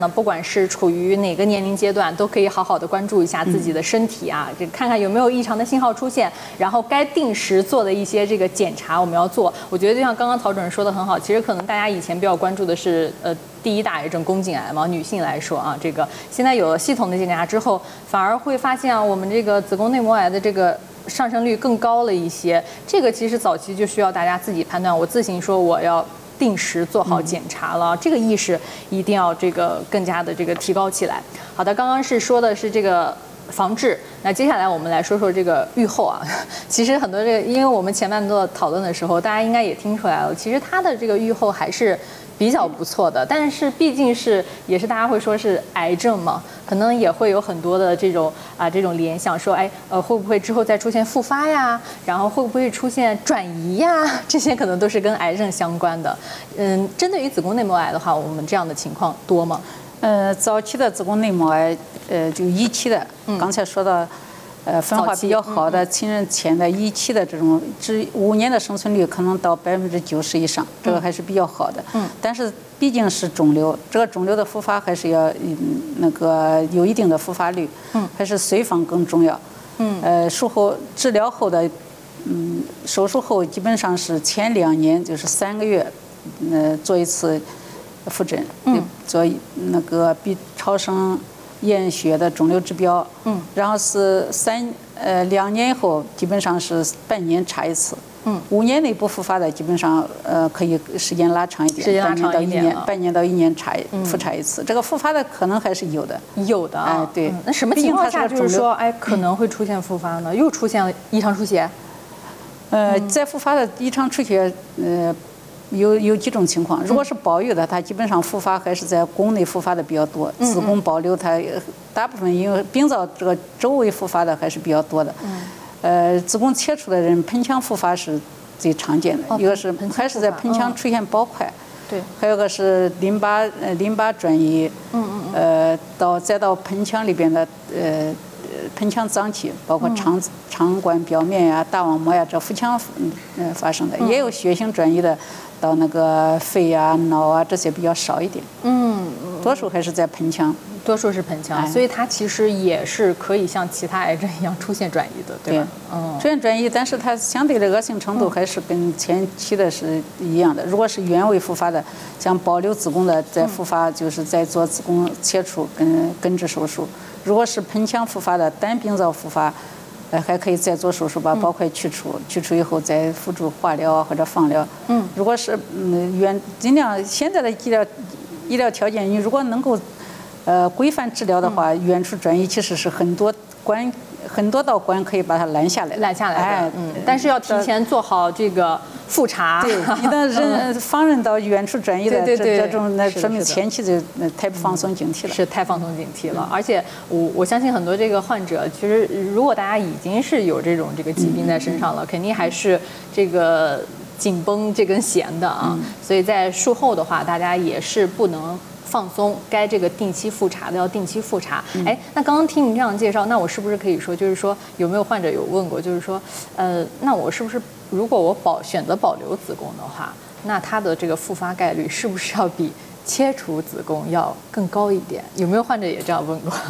那不管是处于哪个年龄阶段，都可以好好的关注一下自己的身体啊，这看看有没有异常的信号出现，然后该定时做的一些这个检查我们要做。我觉得就像刚刚陶主任说的很好，其实可能大家以前比较关注的是第一大癌症宫颈癌嘛，女性来说啊，这个现在有了系统的检查之后，反而会发现啊，我们这个子宫内膜癌的这个上升率更高了一些。这个其实早期就需要大家自己判断，我自行说我要定时做好检查了，这个意识一定要这个更加的这个提高起来。好的，刚刚是说的是这个防治，那接下来我们来说说这个预后啊。其实很多这个，因为我们前半段讨论的时候，大家应该也听出来了，其实它的这个预后还是比较不错的，但是毕竟也是大家会说是癌症嘛，可能也会有很多的这种联想，说会不会之后再出现复发呀？然后会不会出现转移呀？这些可能都是跟癌症相关的。针对于子宫内膜癌的话，我们这样的情况多吗？ 早期的子宫内膜癌，就一期的，刚才说到。分化比较好的亲人前的一期的这种5年的生存率可能到90%以上，这个还是比较好的。但是毕竟是肿瘤，这个肿瘤的复发还是要有一定的复发率，还是随访更重要。术后治疗后的，手术后基本上是前2年就是3个月，做一次复诊，做B 超声。验血的肿瘤指标，然后是2年以后，基本上是半年查一次，5年内不复发的，基本上可以时间拉长一点，半年到1年复查一次，这个复发的可能还是有的，对。 那什么情况下就是说，可能会出现复发呢？又出现了异常出血？ 再复发的异常出血，有几种情况，如果是保育的，它基本上复发还是在宫内复发的比较多，子宫保留它大部分因为病灶这个周围复发的还是比较多的。子宫切除的人盆腔复发是最常见的，一个是还是在盆腔出现包块， 对， 还有个是淋巴转移，再到盆腔里边的盆腔脏器，包括肠管表面呀、大网膜呀，这腹腔发生的，也有血型转移的，到肺呀、脑啊这些比较少一点。多数还是在盆腔。 多数是盆腔，所以它其实也是可以像其他癌症一样出现转移的，对吧？ 出现转移，但是它相对的恶性程度还是跟前期的是一样的。如果是原位复发的，像保留子宫的再复发，就是在做子宫切除跟根治手术。如果是盆腔复发的单病灶复发，还可以再做手术把包块去除，去除以后再辅助化疗啊或者放疗。如果是尽量现在的医疗条件，你如果能够规范治疗的话，远处转移其实是很多道关可以把它拦下来的。但是要提前做好这个复查。 对，一旦放任到远处转移的这种，那说明前期就太放松警惕了。 是太放松警惕了，而且我相信很多这个患者，其实如果大家已经是有这个疾病在身上了，肯定还是这个紧绷这根弦的啊。所以在术后的话，大家也是不能放松，该这个定期复查的要定期复查。那刚刚听您这样介绍，那我是不是可以说，就是说有没有患者有问过，就是说，那我是不是如果我选择保留子宫的话，那它的这个复发概率是不是要比切除子宫要更高一点？有没有患者也这样问过？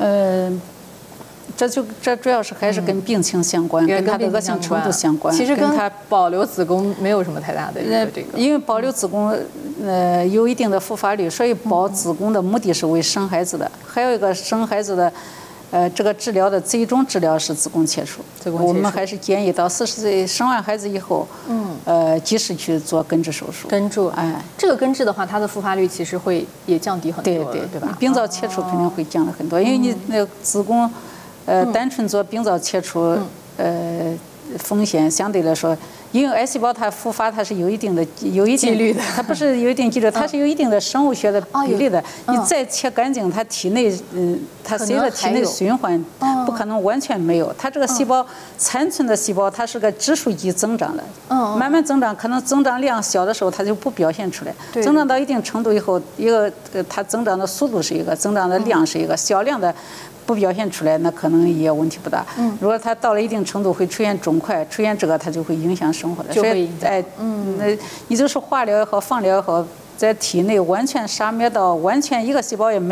这主要是还是跟病情相关，跟它的恶性程度相关。 其实跟它保留子宫没有什么太大的一个这个。 因为保留子宫，有一定的复发率，所以保子宫的目的是为生孩子的。还有一个生孩子的，这个治疗的最终治疗是子宫切除。我们还是建议到40岁生完孩子以后，及时去做根治手术。 根治，这个根治的话，它的复发率其实也降低很多，对吧？ 病灶切除肯定会降了很多，因为你那子宫。单纯做病灶切除，风险相对来说，因为癌细胞它复发它是有一定几率的， 它不是有一定几率，它是有一定的生物学的比例的。你再切干净，它体内它随着体内循环，不可能完全没有。它这个细胞残存的细胞，它是个指数级增长的，慢慢增长，可能增长量小的时候它就不表现出来，增长到一定程度以后，它增长的速度是一个，增长的量是一个，小量的。不表现出来，那可能也问题不大。如果它到了一定程度会出现肿块，出现这个它就会影响生活的。所以，那你就是化疗也好，放疗也好， 在体内完全杀灭到完全一个细胞也没